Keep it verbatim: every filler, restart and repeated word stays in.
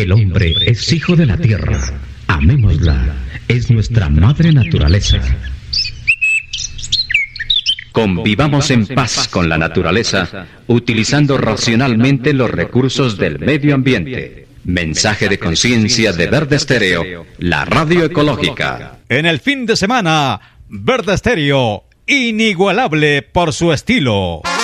El hombre es hijo de la tierra. Amémosla. Es nuestra madre naturaleza. Convivamos en paz con la naturaleza, utilizando racionalmente los recursos del medio ambiente. Mensaje de conciencia de Verde Estéreo, la radio ecológica. En el fin de semana, Verde Estéreo, inigualable por su estilo.